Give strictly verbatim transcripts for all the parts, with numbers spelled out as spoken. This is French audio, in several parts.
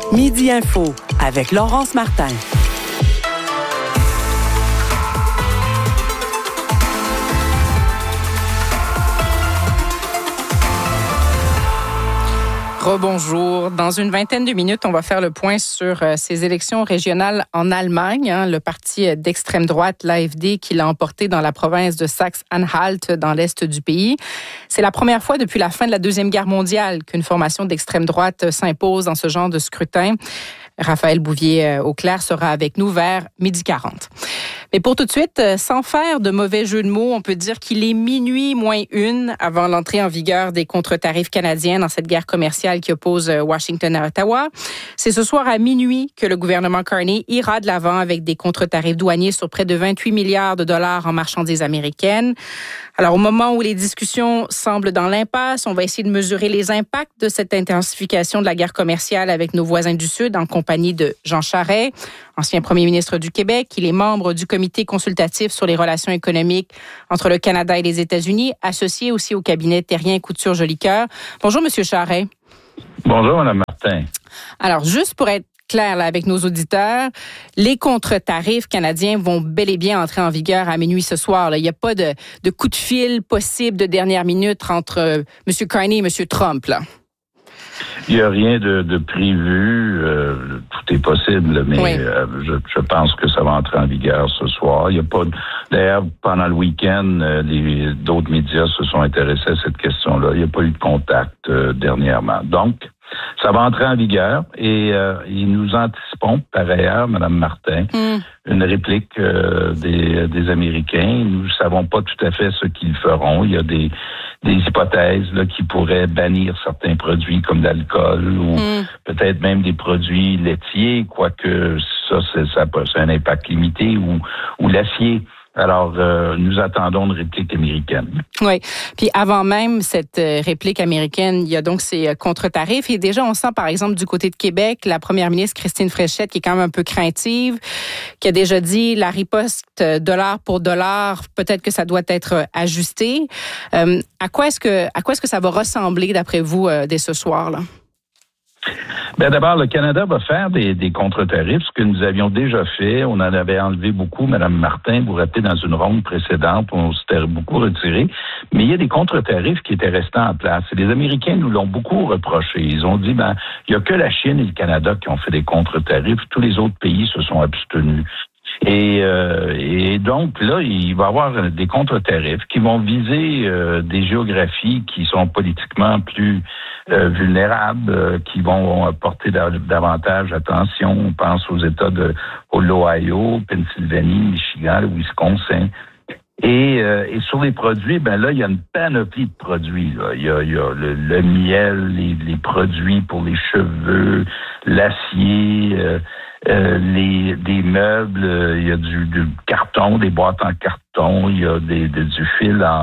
Midi Info avec Laurence Martin. Rebonjour. Dans une vingtaine de minutes, on va faire le point sur euh, ces élections régionales en Allemagne. Hein, le parti d'extrême droite, l'A F D, qui l'a emporté dans la province de Saxe-Anhalt, dans l'est du pays. C'est la première fois depuis la fin de la Deuxième Guerre mondiale qu'une formation d'extrême droite s'impose dans ce genre de scrutin. Raphaël Bouvier-Auclair sera avec nous vers midi quarante. Mais pour tout de suite, sans faire de mauvais jeu de mots, on peut dire qu'il est minuit moins une avant l'entrée en vigueur des contre-tarifs canadiens dans cette guerre commerciale qui oppose Washington à Ottawa. C'est ce soir à minuit que le gouvernement Carney ira de l'avant avec des contre-tarifs douaniers sur près de vingt-huit milliards de dollars en marchandises américaines. Alors, au moment où les discussions semblent dans l'impasse, on va essayer de mesurer les impacts de cette intensification de la guerre commerciale avec nos voisins du Sud en compagnie de Jean Charest, ancien premier ministre du Québec. Il est membre du comité consultatif sur les relations économiques entre le Canada et les États-Unis, associé aussi au cabinet Terrien Couture-Jolicoeur. Bonjour, Monsieur Charest. Bonjour, Mme Martin. Alors, juste pour être clair là, avec nos auditeurs, les contre-tarifs canadiens vont bel et bien entrer en vigueur à minuit ce soir. Là. Il n'y a pas de, de coup de fil possible de dernière minute entre euh, M. Carney et M. Trump, là. Il n'y a rien de, de prévu. Euh, tout est possible, mais oui. euh, je, je pense que ça va entrer en vigueur ce soir. Il y a pas. D'ailleurs, pendant le week-end, euh, les, d'autres médias se sont intéressés à cette question-là. Il n'y a pas eu de contact euh, dernièrement. Donc, ça va entrer en vigueur et, euh, et nous anticipons, par ailleurs, Mme Martin, mm. une réplique euh, des, des Américains. Nous ne savons pas tout à fait ce qu'ils feront. Il y a des, des hypothèses là, qui pourraient bannir certains produits comme l'alcool ou mm. peut-être même des produits laitiers, quoique ça, c'est, ça a un impact limité, ou, ou l'acier. Alors, euh, nous attendons une réplique américaine. Oui. Puis avant même cette euh, réplique américaine, il y a donc ces euh, contre-tarifs. Et déjà, on sent, par exemple, du côté de Québec, la première ministre Christine Fréchette, qui est quand même un peu craintive, qui a déjà dit la riposte euh, dollar pour dollar, peut-être que ça doit être euh, ajusté. Euh, à quoi est-ce que, à quoi est-ce que ça va ressembler, d'après vous, euh, dès ce soir, là? Bien, d'abord, le Canada va faire des, des contre-tarifs, ce que nous avions déjà fait. On en avait enlevé beaucoup, Mme Martin, vous vous rappelez, dans une ronde précédente, on s'était beaucoup retiré. Mais il y a des contre-tarifs qui étaient restés en place. Et les Américains nous l'ont beaucoup reproché. Ils ont dit, ben, il n'y a que la Chine et le Canada qui ont fait des contre-tarifs. Tous les autres pays se sont abstenus. Et, euh, et donc, là, il va y avoir des contre-tarifs qui vont viser euh, des géographies qui sont politiquement plus euh, vulnérables, euh, qui vont porter davantage attention. On pense aux États de l'Ohio, Pennsylvanie, Michigan, le Wisconsin. Et, euh, et sur les produits, ben là, il y a une panoplie de produits. Là. Il y a, il y a le, le miel, les, les produits pour les cheveux, l'acier, euh, euh, les des meubles, euh, il y a du, du carton, des boîtes en carton, il y a des, des, du fil en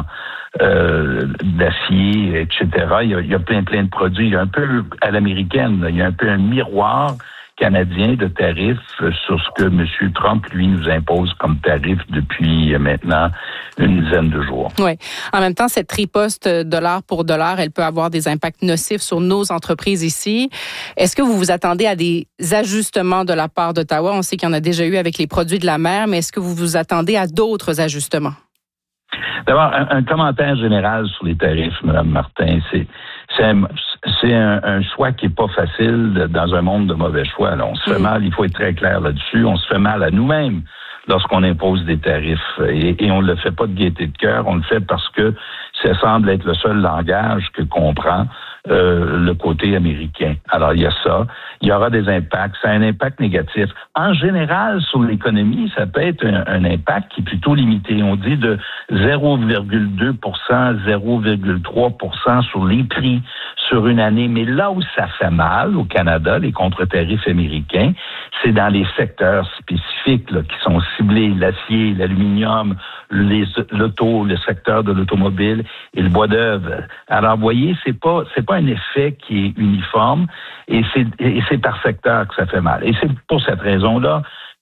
euh, d'acier, et cetera. Il y, a, il y a plein, plein de produits. Il y a un peu à l'américaine, là, il y a un peu un miroir canadien de tarifs sur ce que M. Trump, lui, nous impose comme tarif depuis maintenant une dizaine de jours. Oui. En même temps, cette riposte dollar pour dollar, elle peut avoir des impacts nocifs sur nos entreprises ici. Est-ce que vous vous attendez à des ajustements de la part d'Ottawa? On sait qu'il y en a déjà eu avec les produits de la mer, mais est-ce que vous vous attendez à d'autres ajustements? D'abord, un, un commentaire général sur les tarifs, Mme Martin. C'est, c'est, un, c'est un, un choix qui n'est pas facile dans un monde de mauvais choix. Là. On se fait mmh. mal, il faut être très clair là-dessus. On se fait mal à nous-mêmes lorsqu'on impose des tarifs. Et, et on ne le fait pas de gaieté de cœur, on le fait parce que ça semble être le seul langage que comprend euh, le côté américain. Alors, il y a ça. Il y aura des impacts. Ça a un impact négatif. En général, sur l'économie, ça peut être un, un impact qui est plutôt limité. On dit de zéro virgule deux pour cent, zéro virgule trois pour cent sur les prix sur une année. Mais là où ça fait mal au Canada, les contre-tarifs américains, c'est dans les secteurs spécifiques là, qui sont ciblés, l'acier, l'aluminium, les, l'auto, le secteur de l'automobile et le bois d'œuvre. Alors, vous voyez, c'est pas, c'est pas un effet qui est uniforme et c'est, et c'est par secteur que ça fait mal. Et c'est pour cette raison-là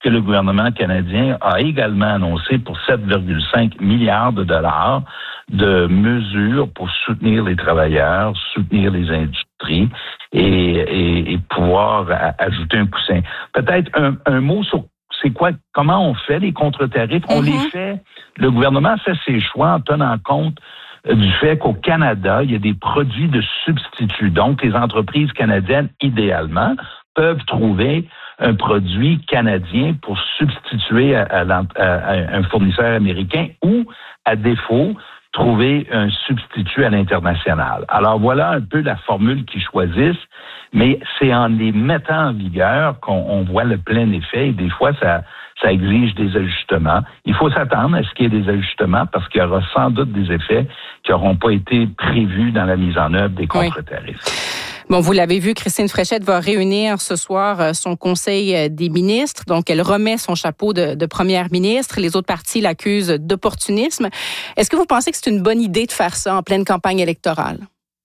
que le gouvernement canadien a également annoncé pour sept virgule cinq milliards de dollars de mesures pour soutenir les travailleurs, soutenir les industries et, et, et pouvoir a, ajouter un coussin. Peut-être un, un mot sur c'est quoi, comment on fait les contre-tarifs? On mm-hmm. les fait, le gouvernement fait ses choix en tenant compte du fait qu'au Canada, il y a des produits de substitut. Donc, les entreprises canadiennes, idéalement, peuvent trouver un produit canadien pour substituer à, à, à un fournisseur américain ou, à défaut, trouver un substitut à l'international. Alors, voilà un peu la formule qu'ils choisissent, mais c'est en les mettant en vigueur qu'on on voit le plein effet et des fois, ça, ça exige des ajustements. Il faut s'attendre à ce qu'il y ait des ajustements parce qu'il y aura sans doute des effets qui n'auront pas été prévus dans la mise en œuvre des contre-tarifs. Oui. Bon, vous l'avez vu, Christine Fréchette va réunir ce soir son conseil des ministres. Donc, elle remet son chapeau de, de première ministre. Les autres partis l'accusent d'opportunisme. Est-ce que vous pensez que c'est une bonne idée de faire ça en pleine campagne électorale?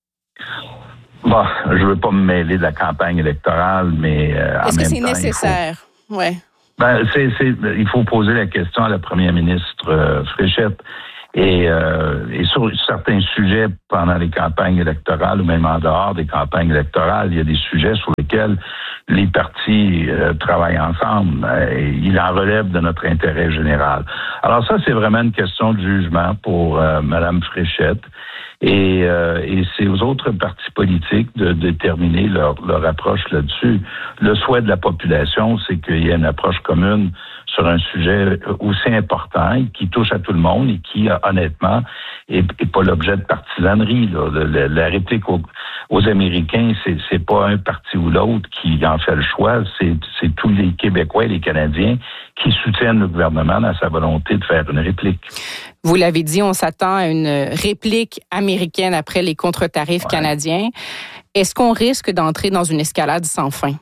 Bon, je ne veux pas me mêler de la campagne électorale, mais euh, Est-ce en que même c'est temps, nécessaire? Il faut, ouais. ben, c'est, c'est, il faut poser la question à la première ministre euh, Fréchette. Et, euh, et sur certains sujets pendant les campagnes électorales ou même en dehors des campagnes électorales, il y a des sujets sur lesquels les partis euh, travaillent ensemble. Et il en relève de notre intérêt général. Alors ça, c'est vraiment une question de jugement pour euh, Mme Fréchette. Et, euh, et c'est aux autres partis politiques de déterminer leur, leur approche là-dessus. Le souhait de la population, c'est qu'il y ait une approche commune sur un sujet aussi important et qui touche à tout le monde et qui, honnêtement, est, est pas l'objet de partisanerie. Là. Le, le, la réplique aux, aux Américains, c'est, c'est pas un parti ou l'autre qui en fait le choix, c'est, c'est tous les Québécois et les Canadiens qui soutiennent le gouvernement dans sa volonté de faire une réplique. Vous l'avez dit, on s'attend à une réplique américaine après les contre-tarifs ouais. canadiens. Est-ce qu'on risque d'entrer dans une escalade sans fin?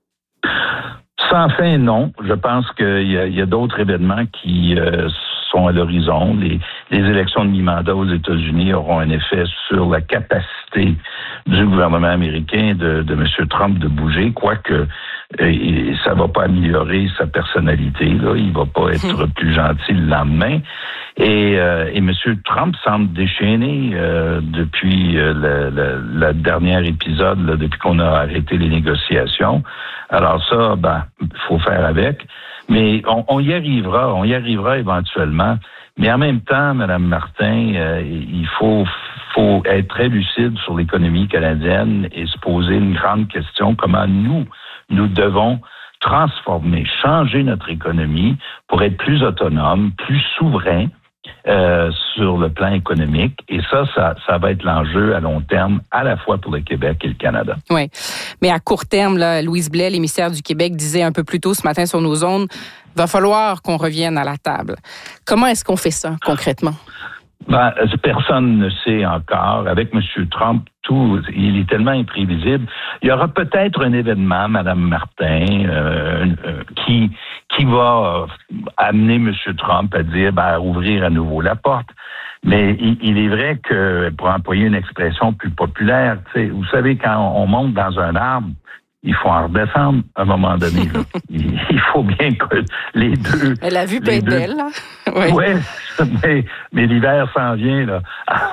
Sans fin, non. Je pense qu'il y a, il y a d'autres événements qui euh, sont à l'horizon. Les, les élections de mi-mandat aux États-Unis auront un effet sur la capacité du gouvernement américain de, de M. Trump de bouger, quoique euh, ça ne va pas améliorer sa personnalité. Là. Il ne va pas être plus gentil le lendemain. Et, euh, et M. Trump semble déchaîné euh, depuis euh, le, le, le dernier épisode, là, depuis qu'on a arrêté les négociations. Alors ça, ben, il faut faire avec. Mais on, on y arrivera, on y arrivera éventuellement. Mais en même temps, Mme Martin, euh, il faut, faut être très lucide sur l'économie canadienne et se poser une grande question, comment nous, nous devons transformer, changer notre économie pour être plus autonome, plus souverain, Euh, sur le plan économique. Et ça, ça, ça va être l'enjeu à long terme, à la fois pour le Québec et le Canada. Oui. Mais à court terme, là, Louise Blais, l'émissaire du Québec, disait un peu plus tôt ce matin sur nos ondes, va falloir qu'on revienne à la table. Comment est-ce qu'on fait ça, concrètement? Ben, personne ne sait encore. Avec M. Trump, tout, il est tellement imprévisible. Il y aura peut-être un événement, Mme Martin, euh, euh, qui qui va amener M. Trump à dire, ben, à ouvrir à nouveau la porte. Mais il, il est vrai que, pour employer une expression plus populaire, vous savez, quand on monte dans un arbre, il faut en redescendre à un moment donné. Là. il, il faut bien que les deux... Elle a vu peut être belle, là. Oui, ouais, mais, mais l'hiver s'en vient, là.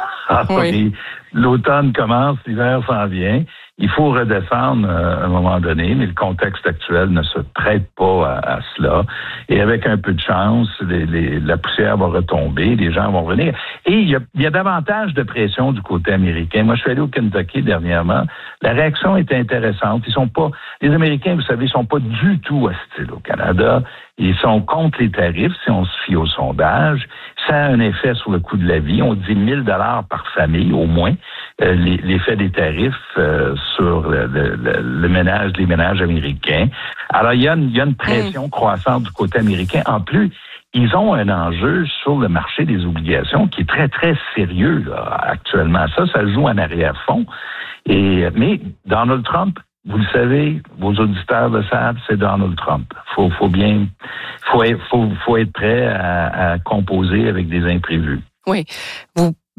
Oui. L'automne commence, l'hiver s'en vient. Il faut redescendre à un moment donné, mais le contexte actuel ne se prête pas à, à cela. Et avec un peu de chance, les, les, la poussière va retomber, les gens vont revenir. Et il y, a, il y a davantage de pression du côté américain. Moi, je suis allé au Kentucky dernièrement. La réaction était intéressante. Ils sont pas, les Américains, vous savez, ils sont pas du tout hostiles au Canada. Ils sont contre les tarifs, si on se fie au sondage. Ça a un effet sur le coût de la vie. On dit mille dollars par famille, au moins, euh, l'effet des tarifs euh, sur le, le, le ménage, les ménages américains. Alors, il y a une, il y a une pression mmh. croissante du côté américain. En plus, ils ont un enjeu sur le marché des obligations qui est très, très sérieux là, actuellement. Ça, ça joue en arrière-fond. Et, mais Donald Trump, vous le savez, vos auditeurs le savent, c'est Donald Trump. Faut, faut bien, faut, faut, faut être prêt à, à composer avec des imprévus. Oui. Vous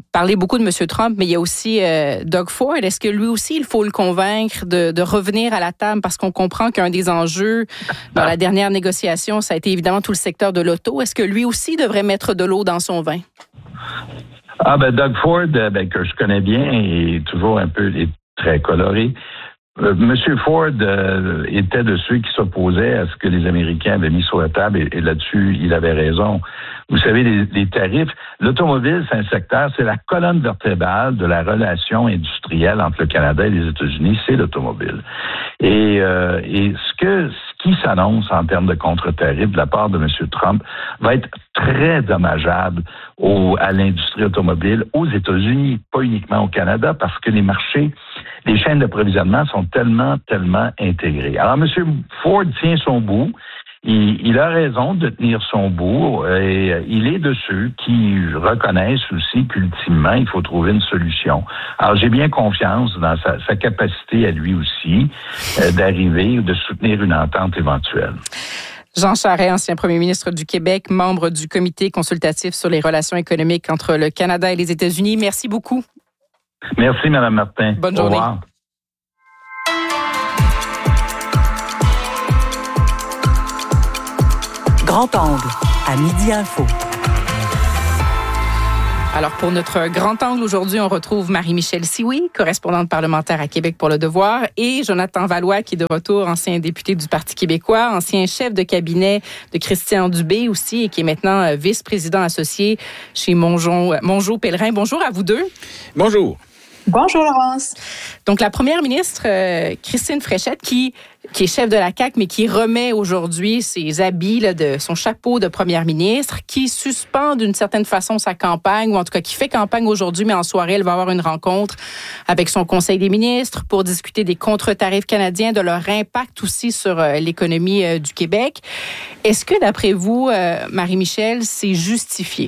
parlé beaucoup de M. Trump, mais il y a aussi euh, Doug Ford. Est-ce que lui aussi, il faut le convaincre de, de revenir à la table? Parce qu'on comprend qu'un des enjeux dans la dernière négociation, ça a été évidemment tout le secteur de l'auto. Est-ce que lui aussi devrait mettre de l'eau dans son vin? Ah ben Doug Ford, ben, que je connais bien, est toujours un peu est très coloré. Euh, Monsieur Ford euh, était de ceux qui s'opposaient à ce que les Américains avaient mis sur la table et, et là-dessus, il avait raison. Vous savez, les, les tarifs, l'automobile, c'est un secteur, c'est la colonne vertébrale de la relation industrielle entre le Canada et les États-Unis, c'est l'automobile. Et, euh, et ce que ce qui s'annonce en termes de contre-tarifs de la part de M. Trump va être très dommageable au, à l'industrie automobile aux États-Unis, pas uniquement au Canada, parce que les marchés, les chaînes d'approvisionnement sont tellement, tellement intégrées. Alors, M. Ford tient son bout. Il, il a raison de tenir son bout et il est de ceux qui reconnaissent aussi qu'ultimement, il faut trouver une solution. Alors, j'ai bien confiance dans sa, sa capacité à lui aussi euh, d'arriver ou de soutenir une entente éventuelle. Jean Charest, ancien premier ministre du Québec, membre du comité consultatif sur les relations économiques entre le Canada et les États-Unis. Merci beaucoup. Merci, Mme Martin. Bonne journée. Au revoir. Grand angle, à Midi Info. Alors, pour notre grand angle, aujourd'hui, on retrouve Marie-Michèle Sioui, correspondante parlementaire à Québec pour Le Devoir, et Jonathan Vallois, qui est de retour, ancien député du Parti québécois, ancien chef de cabinet de Christian Dubé aussi, et qui est maintenant vice-président associé chez Mongeau, Mongeau Pellerin. Bonjour à vous deux. Bonjour. Bonjour, Laurence. Donc, la première ministre, euh, Christine Fréchette, qui, qui est chef de la C A Q, mais qui remet aujourd'hui ses habits, là, de son chapeau de première ministre, qui suspend d'une certaine façon sa campagne, ou en tout cas qui fait campagne aujourd'hui, mais en soirée, elle va avoir une rencontre avec son conseil des ministres pour discuter des contre-tarifs canadiens, de leur impact aussi sur euh, l'économie euh, du Québec. Est-ce que, d'après vous, euh, Marie-Michèle, c'est justifié?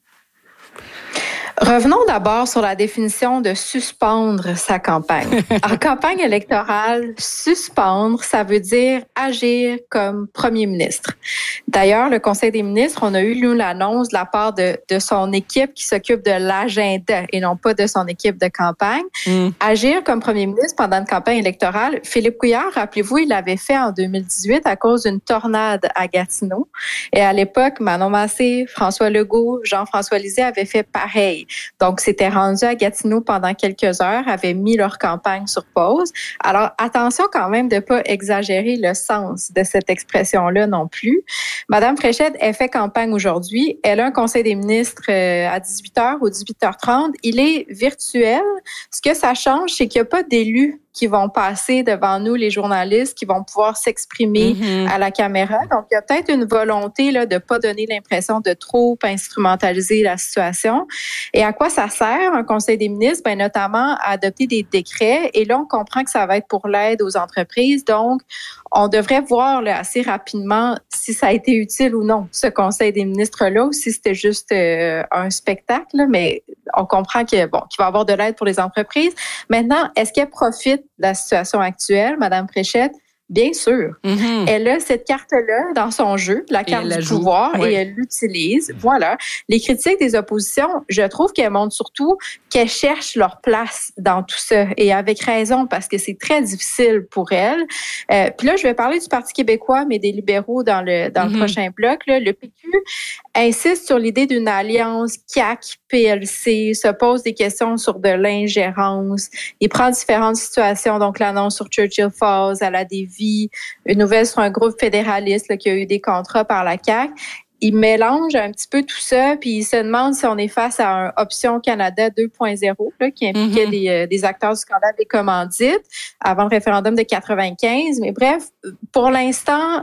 Revenons d'abord sur la définition de suspendre sa campagne. En campagne électorale, suspendre, ça veut dire agir comme premier ministre. D'ailleurs, le Conseil des ministres, on a eu, nous, l'annonce de la part de, de son équipe qui s'occupe de l'agenda et non pas de son équipe de campagne. Mm. Agir comme premier ministre pendant une campagne électorale, Philippe Couillard, rappelez-vous, il l'avait fait en deux mille dix-huit à cause d'une tornade à Gatineau. Et à l'époque, Manon Massé, François Legault, Jean-François Lisée avaient fait pareil. Donc, s'étaient rendus à Gatineau pendant quelques heures, avaient mis leur campagne sur pause. Alors, attention quand même de ne pas exagérer le sens de cette expression-là non plus. Madame Fréchette, elle fait campagne aujourd'hui. Elle a un conseil des ministres à dix-huit heures ou dix-huit heures trente. Il est virtuel. Ce que ça change, c'est qu'il n'y a pas d'élus qui vont passer devant nous, les journalistes, qui vont pouvoir s'exprimer mm-hmm. à la caméra. Donc, il y a peut-être une volonté là, de ne pas donner l'impression de trop instrumentaliser la situation. Et à quoi ça sert, un conseil des ministres? Ben, notamment à adopter des décrets. Et là, on comprend que ça va être pour l'aide aux entreprises. Donc, on devrait voir là, assez rapidement si ça a été utile ou non, ce conseil des ministres-là, ou si c'était juste euh, un spectacle. Là. Mais on comprend que, bon, qu'il va y avoir de l'aide pour les entreprises. Maintenant, est-ce qu'elle profite de la situation actuelle, Mme Fréchette? Bien sûr. Mm-hmm. Elle a cette carte-là dans son jeu, la carte du pouvoir, oui. Et elle l'utilise. Voilà. Les critiques des oppositions, je trouve qu'elles montrent surtout qu'elles cherchent leur place dans tout ça. Et avec raison, parce que c'est très difficile pour elles. Euh, Puis là, je vais parler du Parti québécois, mais des libéraux dans le dans mm-hmm. le prochain bloc. Là. Le P Q insiste sur l'idée d'une alliance C A Q P L C, se pose des questions sur de l'ingérence. Il prend différentes situations, donc l'annonce sur Churchill Falls, à la Davie, une nouvelle sur un groupe fédéraliste là, qui a eu des contrats par la C A Q. Il mélange un petit peu tout ça, puis il se demande si on est face à un Option Canada deux point zéro, là, qui impliquait mm-hmm. des, euh, des acteurs du scandale des commandites avant le référendum de quatre-vingt-quinze. Mais bref, pour l'instant,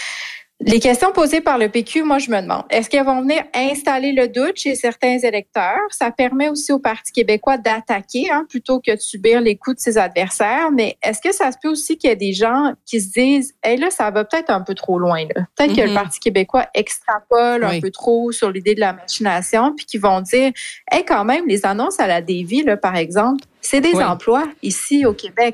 les questions posées par le P Q, moi, je me demande, est-ce qu'elles vont venir installer le doute chez certains électeurs? Ça permet aussi au Parti québécois d'attaquer, hein, plutôt que de subir les coups de ses adversaires. Mais est-ce que ça se peut aussi qu'il y ait des gens qui se disent, hey, là, ça va peut-être un peu trop loin, là. Peut-être mm-hmm. que le Parti québécois extrapole oui. un peu trop sur l'idée de la machination, puis qu'ils vont dire, hey, quand même, les annonces à la Davie, là, par exemple, c'est des oui. emplois ici au Québec.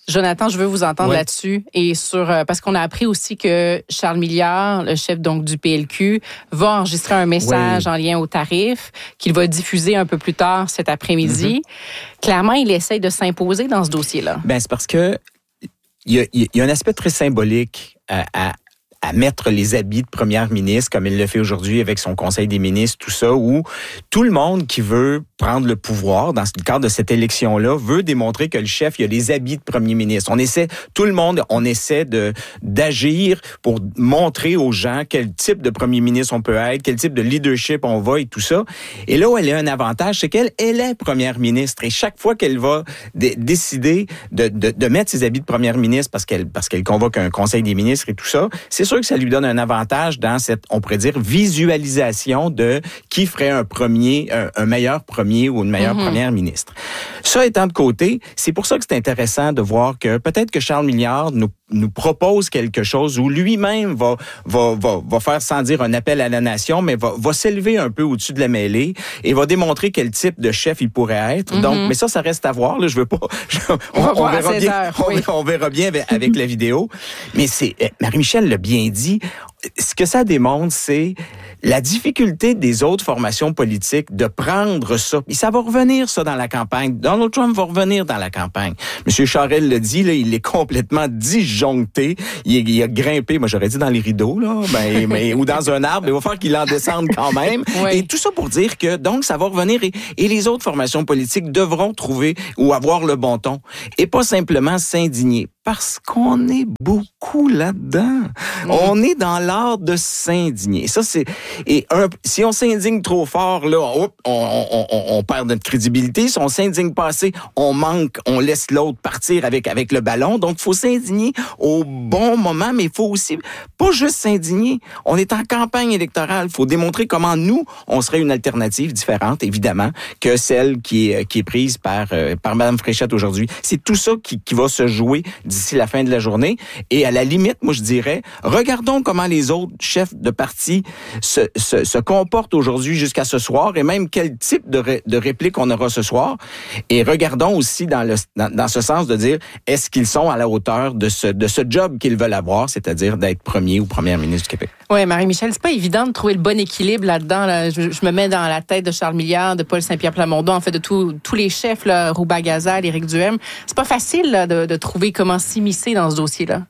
Jonathan, je veux vous entendre ouais. là-dessus et sur parce qu'on a appris aussi que Charles Milliard, le chef donc du P L Q, va enregistrer un message ouais. en lien aux tarifs qu'il va diffuser un peu plus tard cet après-midi. Mm-hmm. Clairement, il essaye de s'imposer dans ce dossier-là. Ben c'est parce que il y a, il y a un aspect très symbolique à, à à mettre les habits de première ministre, comme il le fait aujourd'hui avec son conseil des ministres, tout ça, où tout le monde qui veut prendre le pouvoir dans le cadre de cette élection-là veut démontrer que le chef, il a les habits de premier ministre. On essaie, tout le monde, on essaie de d'agir pour montrer aux gens quel type de premier ministre on peut être, quel type de leadership on va et tout ça. Et là où elle a un avantage, c'est qu'elle elle est première ministre. Et chaque fois qu'elle va d- décider de, de, de mettre ses habits de première ministre parce qu'elle, parce qu'elle convoque un conseil des ministres et tout ça, c'est sûr que ça lui donne un avantage dans cette, on pourrait dire, visualisation de qui ferait un premier, un, un meilleur premier ou une meilleure mm-hmm. première ministre. Ça étant de côté, c'est pour ça que c'est intéressant de voir que peut-être que Charles Milliard nous, nous propose quelque chose où lui-même va, va, va, va faire, sans dire un appel à la nation, mais va, va s'élever un peu au-dessus de la mêlée et va démontrer quel type de chef il pourrait être. Mm-hmm. Donc, mais ça, ça reste à voir. Là, je veux pas. Je, on, on, va on, verra bien, heures, on, oui. on verra bien avec, avec la vidéo. Mais c'est Marie-Michel l'a bien dit. Ce que ça démontre, c'est la difficulté des autres formations politiques de prendre ça. Et ça va revenir, ça, dans la campagne. Donald Trump va revenir dans la campagne. Monsieur Charest le dit, là, il est complètement disjoncté. Il, est, il a grimpé, moi j'aurais dit dans les rideaux, là, ben, mais, ou dans un arbre. Il va falloir qu'il en descende quand même. Oui. Et tout ça pour dire que, donc, ça va revenir et, et les autres formations politiques devront trouver ou avoir le bon ton. Et pas simplement s'indigner. Parce qu'on est beaucoup là-dedans. Mmh. On est dans l'art de s'indigner. Ça, c'est et un, si on s'indigne trop fort, là, on, on, on, on perd notre crédibilité. Si on s'indigne pas assez, on manque, on laisse l'autre partir avec avec le ballon. Donc, il faut s'indigner au bon moment, mais il faut aussi pas juste s'indigner. On est en campagne électorale. Il faut démontrer comment nous, on serait une alternative différente, évidemment, que celle qui est qui est prise par euh, par Mme Fréchette aujourd'hui. C'est tout ça qui, qui va se jouer d'ici la fin de la journée. Et à la limite, moi, je dirais, regardons comment les autres chefs de parti se, se, se comportent aujourd'hui jusqu'à ce soir et même quel type de, ré, de réplique on aura ce soir. Et regardons aussi dans, le, dans, dans ce sens de dire, est-ce qu'ils sont à la hauteur de ce, de ce job qu'ils veulent avoir, c'est-à-dire d'être premier ou première ministre du Québec? Oui, Marie-Michel, c'est pas évident de trouver le bon équilibre là-dedans. Là. Je, je me mets dans la tête de Charles Milliard, de Paul Saint-Pierre Plamondon, en fait, de tout, tous les chefs, là, Rouba Gazal, Éric Duhem. C'est pas facile là, de, de trouver comment s'immiscer dans ce dossier-là.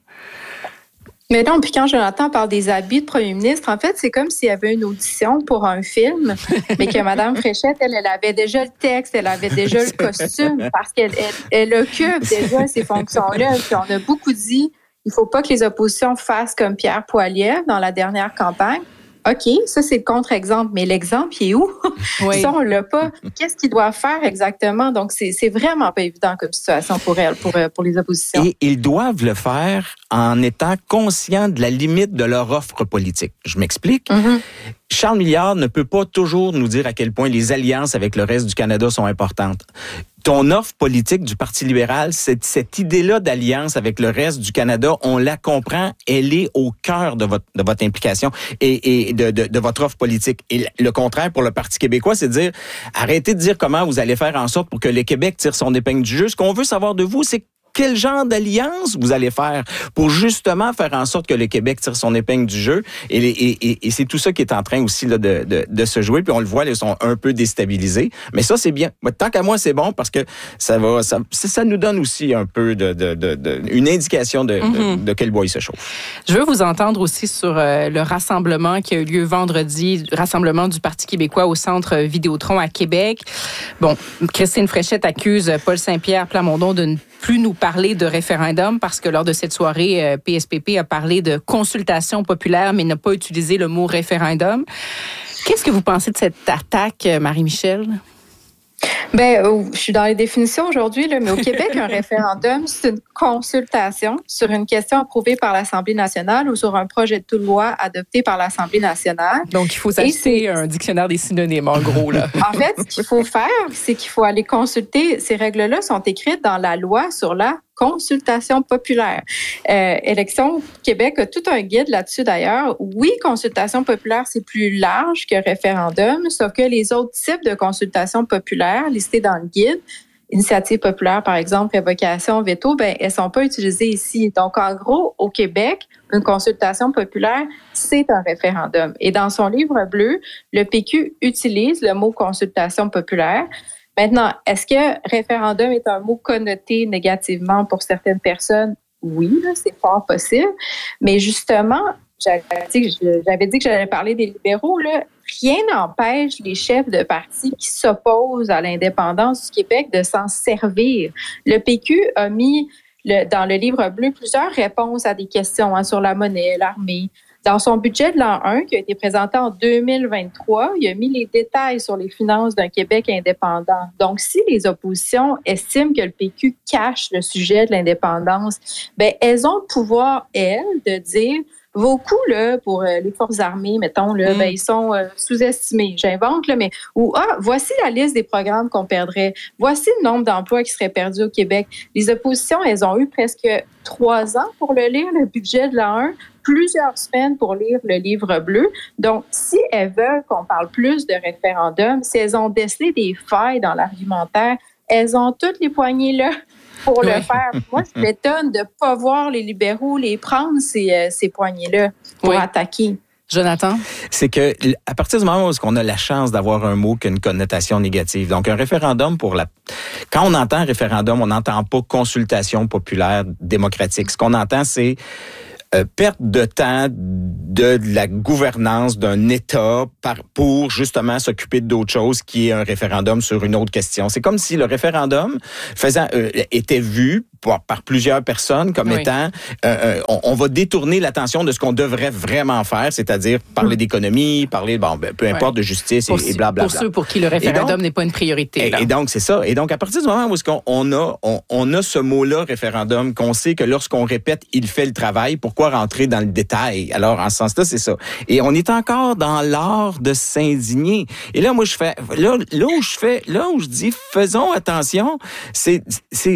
Mais non, puis quand Jonathan parle des habits de premier ministre, en fait, c'est comme s'il y avait une audition pour un film, mais que Mme Fréchette, elle, elle avait déjà le texte, elle avait déjà le costume, parce qu'elle elle, elle occupe déjà ces fonctions-là. Puis on a beaucoup dit, il ne faut pas que les oppositions fassent comme Pierre Poilievre dans la dernière campagne. OK, ça, c'est le contre-exemple. Mais l'exemple, il est où? Oui. Ça, on l'a pas. Qu'est-ce qu'ils doivent faire exactement? Donc, c'est, c'est vraiment pas évident comme situation pour elles, pour, pour les oppositions. Et ils doivent le faire en étant conscients de la limite de leur offre politique. Je m'explique. Mm-hmm. Charles Milliard ne peut pas toujours nous dire à quel point les alliances avec le reste du Canada sont importantes. Ton offre politique du Parti libéral, cette, cette idée-là d'alliance avec le reste du Canada, on la comprend, elle est au cœur de votre, de votre implication et, et de, de, de votre offre politique. Et le contraire pour le Parti québécois, c'est de dire, arrêtez de dire comment vous allez faire en sorte pour que le Québec tire son épingle du jeu. Ce qu'on veut savoir de vous, c'est quel genre d'alliance vous allez faire pour justement faire en sorte que le Québec tire son épingle du jeu. Et, et, et, et c'est tout ça qui est en train aussi là, de, de, de se jouer. Puis on le voit, ils sont un peu déstabilisés. Mais ça, c'est bien. Tant qu'à moi, c'est bon parce que ça va, ça, ça nous donne aussi un peu de, de, de, de une indication de, mm-hmm. de, de quel bois il se chauffe. Je veux vous entendre aussi sur euh, le rassemblement qui a eu lieu vendredi, rassemblement du Parti québécois au Centre Vidéotron à Québec. Bon, Christine Fréchette accuse Paul Saint-Pierre Plamondon de ne plus nous parler de référendum parce que lors de cette soirée, euh, P S P P a parlé de consultation populaire, mais n'a pas utilisé le mot référendum. Qu'est-ce que vous pensez de cette attaque, Marie-Michel? Ben, euh, je suis dans les définitions aujourd'hui, là, mais au Québec, un référendum, c'est une consultation sur une question approuvée par l'Assemblée nationale ou sur un projet de loi adopté par l'Assemblée nationale. Donc, il faut s'acheter un dictionnaire des synonymes, en gros, là. En fait, ce qu'il faut faire, c'est qu'il faut aller consulter. Ces règles-là sont écrites dans la loi sur la consultation populaire. Euh, Élections Québec a tout un guide là-dessus d'ailleurs. Oui, consultation populaire, c'est plus large que référendum, sauf que les autres types de consultation populaire listés dans le guide, initiative populaire, par exemple, révocation, veto, ben elles sont pas utilisées ici. Donc, en gros, au Québec, une consultation populaire, c'est un référendum. Et dans son livre bleu, le P Q utilise le mot consultation populaire. Maintenant, est-ce que référendum est un mot connoté négativement pour certaines personnes? Oui, là, c'est fort possible. Mais justement, j'avais dit, j'avais dit que j'allais parler des libéraux, là. Rien n'empêche les chefs de parti qui s'opposent à l'indépendance du Québec de s'en servir. Le P Q a mis le, dans le livre bleu plusieurs réponses à des questions hein, sur la monnaie, l'armée. Dans son budget de l'an un, qui a été présenté en deux mille vingt-trois, il a mis les détails sur les finances d'un Québec indépendant. Donc, si les oppositions estiment que le P Q cache le sujet de l'indépendance, ben elles ont le pouvoir, elles, de dire vos coûts là, pour euh, les forces armées, mettons, là, mm. ben, ils sont euh, sous-estimés. J'invente, là, mais ou ah, voici la liste des programmes qu'on perdrait. Voici le nombre d'emplois qui seraient perdus au Québec. Les oppositions, elles ont eu presque trois ans pour le lire, le budget de l'an un, plusieurs semaines pour lire le livre bleu. Donc, si elles veulent qu'on parle plus de référendum, si elles ont décelé des failles dans l'argumentaire, elles ont toutes les poignées là pour oui. le faire. Moi, je m'étonne de ne pas voir les libéraux les prendre, ces, euh, ces poignées-là, pour oui. attaquer. Jonathan? C'est que à partir du moment où on a la chance d'avoir un mot qui a une connotation négative, donc un référendum pour la... Quand on entend référendum, on n'entend pas consultation populaire démocratique. Ce qu'on entend, c'est Euh, perte de temps de, de la gouvernance d'un État par, pour justement s'occuper d'autre chose qui est un référendum sur une autre question. C'est comme si le référendum faisant, euh, était vu par, par plusieurs personnes comme oui. étant euh, euh, on, on va détourner l'attention de ce qu'on devrait vraiment faire, c'est-à-dire parler d'économie, parler bon ben, peu importe ouais. de justice et, et blablabla. Pour ceux pour qui le référendum n'est pas une priorité. Et, et donc c'est ça. Et donc à partir du moment où est-ce qu'on on a on, on a ce mot-là référendum, qu'on sait que lorsqu'on répète, il fait le travail. Pourquoi rentrer dans le détail? Alors, en ce sens-là, c'est ça. Et on est encore dans l'art de s'indigner. Et là, moi, je fais, là, là où je fais, là où je dis, faisons attention, c'est, c'est,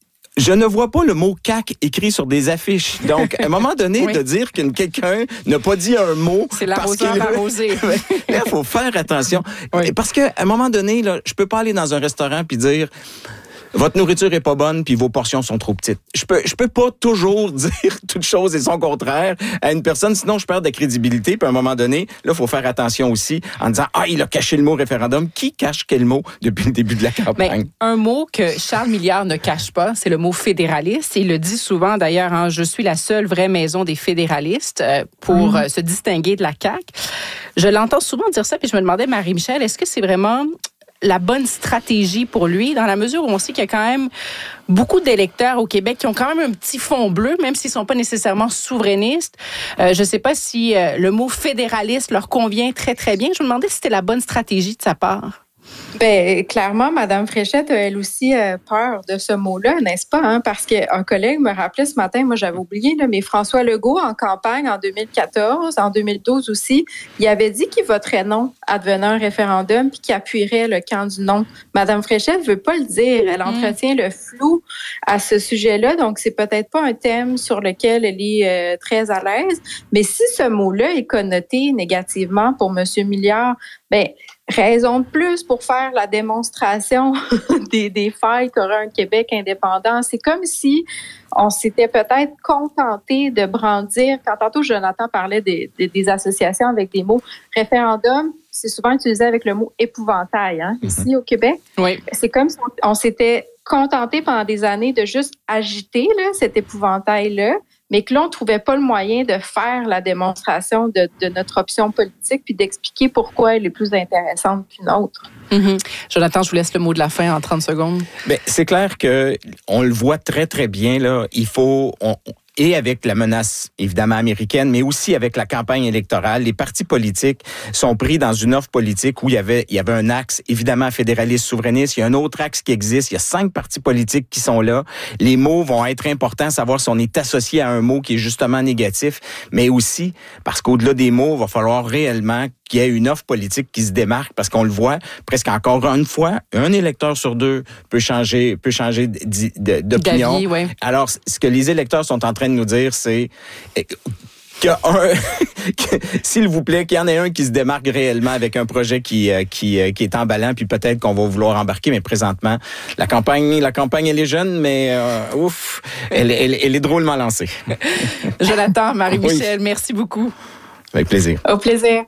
je ne vois pas le mot « C A Q » écrit sur des affiches. Donc, à un moment donné, oui. de dire que quelqu'un n'a pas dit un mot... C'est l'arroseur arrosé. Là, il faut faire attention. Oui. Parce qu'à un moment donné, là, je peux pas aller dans un restaurant puis dire... Votre nourriture est pas bonne puis vos portions sont trop petites. Je peux je peux pas toujours dire toute chose et son contraire à une personne, sinon je perds de crédibilité. Puis à un moment donné, là, faut faire attention aussi en disant ah il a caché le mot référendum. Qui cache quel mot depuis le début de la campagne? Mais un mot que Charles Milliard ne cache pas, c'est le mot fédéraliste. Et il le dit souvent d'ailleurs. Hein, je suis la seule vraie maison des fédéralistes euh, pour mmh. euh, se distinguer de la C A Q. Je l'entends souvent dire ça. Puis je me demandais, Marie-Michel, est-ce que c'est vraiment la bonne stratégie pour lui, dans la mesure où on sait qu'il y a quand même beaucoup d'électeurs au Québec qui ont quand même un petit fond bleu, même s'ils ne sont pas nécessairement souverainistes. Euh, je ne sais pas si euh, le mot fédéraliste leur convient très, très bien. Je me demandais si c'était la bonne stratégie de sa part. Bien, clairement, Mme Fréchette a elle aussi euh, peur de ce mot-là, n'est-ce pas? Hein? Parce qu'un collègue me rappelait ce matin, moi j'avais oublié, là, mais François Legault, en campagne en deux mille quatorze, en deux mille douze aussi, il avait dit qu'il voterait non advenant un référendum puis qu'il appuierait le camp du non. Mme Fréchette ne veut pas le dire. Elle entretient mmh. le flou à ce sujet-là, donc c'est peut-être pas un thème sur lequel elle est euh, très à l'aise. Mais si ce mot-là est connoté négativement pour M. Milliard, bien, raison de plus pour faire la démonstration des, des failles qu'aurait un Québec indépendant. C'est comme si on s'était peut-être contenté de brandir, quand tantôt Jonathan parlait des, des, des associations avec des mots référendum, c'est souvent utilisé avec le mot épouvantail, hein, mm-hmm. ici au Québec. Oui. C'est comme si on, on s'était contenté pendant des années de juste agiter là, cet épouvantail-là, mais que là, on ne trouvait pas le moyen de faire la démonstration de, de notre option politique puis d'expliquer pourquoi elle est plus intéressante qu'une autre. Mm-hmm. Jonathan, je vous laisse le mot de la fin en trente secondes. Bien, c'est clair qu'on le voit très, très bien. Là. Il faut... On, et avec la menace, évidemment, américaine, mais aussi avec la campagne électorale, les partis politiques sont pris dans une offre politique où il y avait, il y avait un axe, évidemment, fédéraliste, souverainiste. Il y a un autre axe qui existe. Il y a cinq partis politiques qui sont là. Les mots vont être importants, savoir si on est associé à un mot qui est justement négatif, mais aussi parce qu'au-delà des mots, il va falloir réellement qu'il y ait une offre politique qui se démarque, parce qu'on le voit presque encore une fois, un électeur sur deux peut changer, peut changer d'opinion. D'avis, ouais. Alors, ce que les électeurs sont en train de nous dire, c'est qu'il y a un, que, s'il vous plaît, qu'il y en ait un qui se démarque réellement avec un projet qui, qui, qui est emballant, puis peut-être qu'on va vouloir embarquer, mais présentement, la campagne, la campagne, elle est jeune, mais euh, ouf, elle, elle, elle est drôlement lancée. Jonathan, Marie-Michel, oui. Merci beaucoup. Avec plaisir. Au plaisir.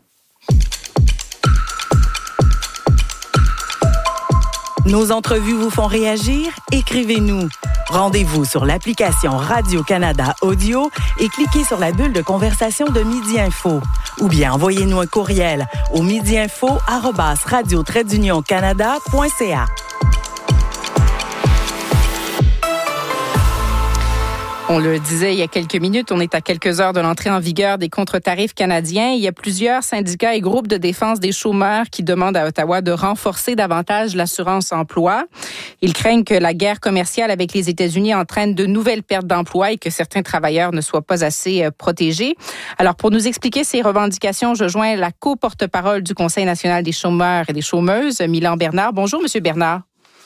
Nos entrevues vous font réagir? Écrivez-nous. Rendez-vous sur l'application Radio-Canada Audio et cliquez sur la bulle de conversation de Midi Info. Ou bien envoyez-nous un courriel au midiinfo arobase radio trait d'union canada point c a. On le disait il y a quelques minutes, on est à quelques heures de l'entrée en vigueur des contre-tarifs canadiens. Il y a plusieurs syndicats et groupes de défense des chômeurs qui demandent à Ottawa de renforcer davantage l'assurance-emploi. Ils craignent que la guerre commerciale avec les États-Unis entraîne de nouvelles pertes d'emplois et que certains travailleurs ne soient pas assez protégés. Alors, pour nous expliquer ces revendications, je joins la co-porte-parole du Conseil national des chômeurs et des chômeuses, Milan Bernard. Bonjour, Monsieur Bernard.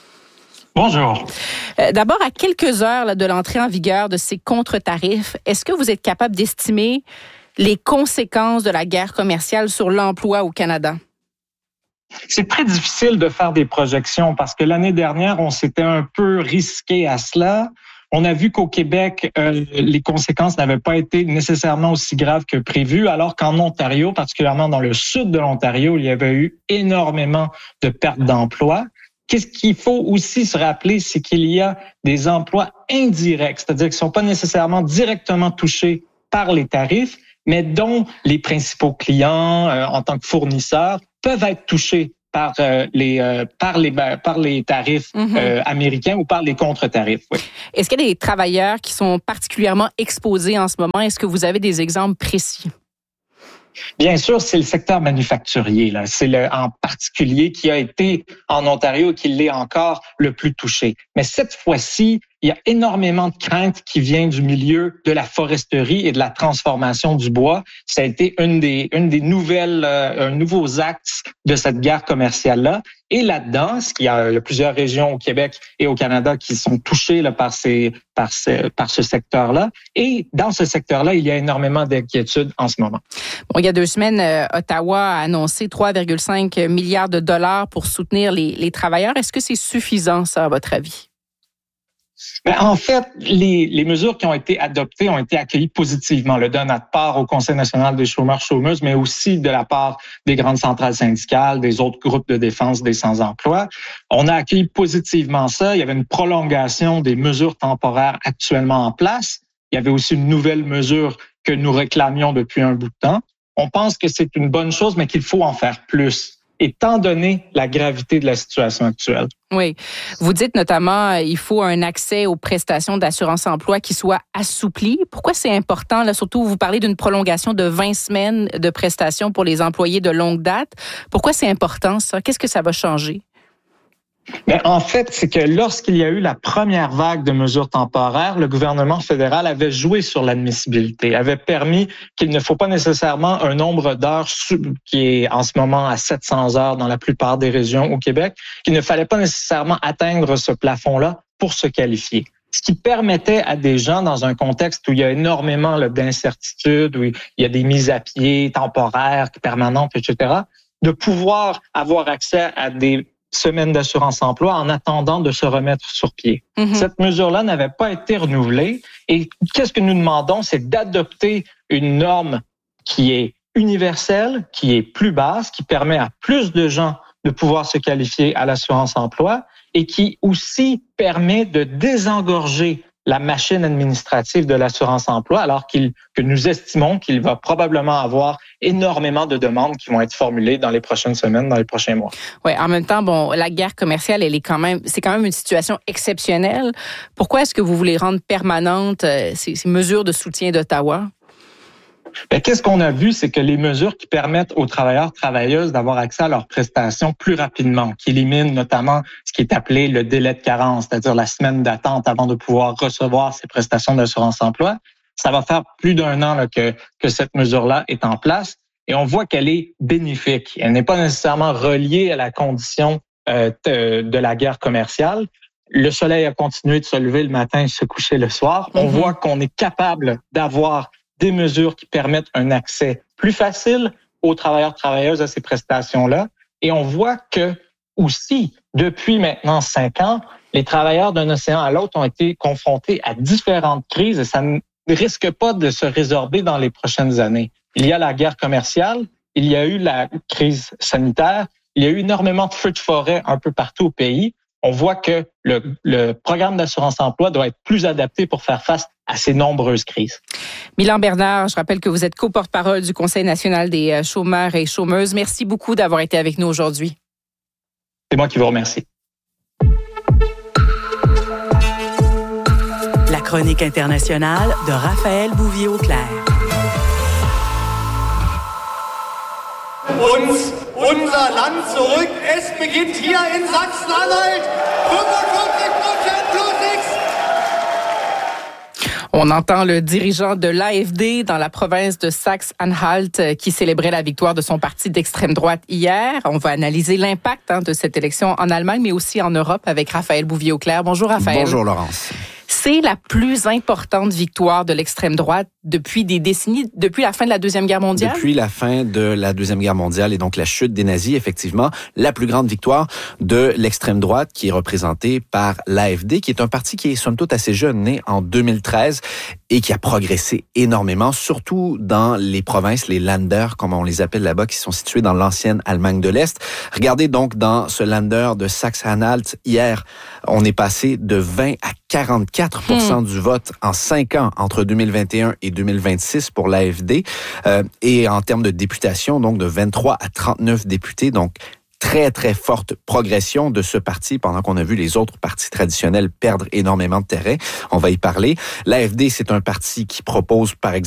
Bonjour. Euh, d'abord, à quelques heures là, de l'entrée en vigueur de ces contre-tarifs, est-ce que vous êtes capable d'estimer les conséquences de la guerre commerciale sur l'emploi au Canada? C'est très difficile de faire des projections parce que l'année dernière, on s'était un peu risqué à cela. On a vu qu'au Québec, euh, les conséquences n'avaient pas été nécessairement aussi graves que prévu, alors qu'en Ontario, particulièrement dans le sud de l'Ontario, il y avait eu énormément de pertes d'emplois. Qu'est-ce qu'il faut aussi se rappeler, c'est qu'il y a des emplois indirects, c'est-à-dire qui ne sont pas nécessairement directement touchés par les tarifs, mais dont les principaux clients, euh, en tant que fournisseurs, peuvent être touchés par euh, les euh, par les par les tarifs mm-hmm. euh, américains ou par les contre-tarifs. Oui. Est-ce qu'il y a des travailleurs qui sont particulièrement exposés en ce moment? Est-ce que vous avez des exemples précis? Bien sûr, c'est le secteur manufacturier, là. C'est le, en particulier qui a été en Ontario et qui l'est encore le plus touché. Mais cette fois-ci, il y a énormément de craintes qui viennent du milieu de la foresterie et de la transformation du bois. Ça a été une des, une des nouvelles, euh, nouveaux axes de cette guerre commerciale-là. Et là-dedans, il y a, il y a plusieurs régions au Québec et au Canada qui sont touchées là, par, ces, par, ce, par ce secteur-là. Et dans ce secteur-là, il y a énormément d'inquiétudes en ce moment. Bon, il y a deux semaines, euh, Ottawa a annoncé trois virgule cinq milliards de dollars pour soutenir les, les travailleurs. Est-ce que c'est suffisant, ça, à votre avis? Mais en fait, les, les mesures qui ont été adoptées ont été accueillies positivement, le de notre part au Conseil national des chômeurs-chômeuses, mais aussi de la part des grandes centrales syndicales, des autres groupes de défense des sans-emploi. On a accueilli positivement ça. Il y avait une prolongation des mesures temporaires actuellement en place. Il y avait aussi une nouvelle mesure que nous réclamions depuis un bout de temps. On pense que c'est une bonne chose, mais qu'il faut en faire plus, étant donné la gravité de la situation actuelle. Oui. Vous dites notamment il faut un accès aux prestations d'assurance-emploi qui soit assoupli. Pourquoi c'est important? Là, surtout, vous parlez d'une prolongation de vingt semaines de prestations pour les employés de longue date. Pourquoi c'est important, ça? Qu'est-ce que ça va changer? Mais en fait, c'est que lorsqu'il y a eu la première vague de mesures temporaires, le gouvernement fédéral avait joué sur l'admissibilité, avait permis qu'il ne faut pas nécessairement un nombre d'heures qui est en ce moment à sept cents heures dans la plupart des régions au Québec, qu'il ne fallait pas nécessairement atteindre ce plafond-là pour se qualifier. Ce qui permettait à des gens, dans un contexte où il y a énormément là, d'incertitudes, où il y a des mises à pied temporaires, permanentes, et cetera, de pouvoir avoir accès à des semaines d'assurance-emploi en attendant de se remettre sur pied. Mm-hmm. Cette mesure-là n'avait pas été renouvelée et qu'est-ce que nous demandons, c'est d'adopter une norme qui est universelle, qui est plus basse, qui permet à plus de gens de pouvoir se qualifier à l'assurance-emploi et qui aussi permet de désengorger la machine administrative de l'assurance-emploi, alors qu'il, que nous estimons qu'il va probablement avoir énormément de demandes qui vont être formulées dans les prochaines semaines, dans les prochains mois. Oui, en même temps, bon, la guerre commerciale, elle est quand même, c'est quand même une situation exceptionnelle. Pourquoi est-ce que vous voulez rendre permanentes euh, ces, ces mesures de soutien d'Ottawa? Bien, qu'est-ce qu'on a vu, c'est que les mesures qui permettent aux travailleurs, travailleuses d'avoir accès à leurs prestations plus rapidement, qui éliminent notamment ce qui est appelé le délai de carence, c'est-à-dire la semaine d'attente avant de pouvoir recevoir ces prestations d'assurance-emploi, ça va faire plus d'un an là, que, que cette mesure-là est en place et on voit qu'elle est bénéfique. Elle n'est pas nécessairement reliée à la condition euh, de, de la guerre commerciale. Le soleil a continué de se lever le matin et se coucher le soir. On mm-hmm. voit qu'on est capable d'avoir des mesures qui permettent un accès plus facile aux travailleurs travailleuses à ces prestations-là. Et on voit que aussi, depuis maintenant cinq ans, les travailleurs d'un océan à l'autre ont été confrontés à différentes crises et ça ne risque pas de se résorber dans les prochaines années. Il y a la guerre commerciale, il y a eu la crise sanitaire, il y a eu énormément de feux de forêt un peu partout au pays. On voit que le, le programme d'assurance-emploi doit être plus adapté pour faire face à ces nombreuses crises. Milan Bernard, je rappelle que vous êtes co-porte-parole du Conseil national des chômeurs et chômeuses. Merci beaucoup d'avoir été avec nous aujourd'hui. C'est moi qui vous remercie. La chronique internationale de Raphaël Bouvier-Auclair. Uns unser Land zurück. Es beginnt hier in Sachsen-Anhalt. fünfundvierzig Prozent plus X. On entend le dirigeant de l'A F D dans la province de Saxe-Anhalt qui célébrait la victoire de son parti d'extrême droite hier. On va analyser l'impact hein, de cette élection en Allemagne, mais aussi en Europe avec Raphaël Bouvier-Auclair. Bonjour Raphaël. Bonjour Laurence. C'est la plus importante victoire de l'extrême droite depuis des décennies, depuis la fin de la Deuxième Guerre mondiale? Depuis la fin de la Deuxième Guerre mondiale et donc la chute des nazis, effectivement, la plus grande victoire de l'extrême droite qui est représentée par l'A F D, qui est un parti qui est somme toute assez jeune, né en deux mille treize et qui a progressé énormément, surtout dans les provinces, les Länder, comme on les appelle là-bas, qui sont situés dans l'ancienne Allemagne de l'Est. Regardez donc dans ce Länder de Saxe-Anhalt, hier, on est passé de vingt à quarante-quatre pour cent hmm. du vote en cinq ans, entre deux mille vingt et un et deux mille vingt-six pour l'A F D. Euh, et en termes de députation, donc de vingt-trois à trente-neuf députés, donc très, très forte progression de ce parti pendant qu'on a vu les autres partis traditionnels perdre énormément de terrain. On va y parler. L'A F D, c'est un parti qui propose, par exemple,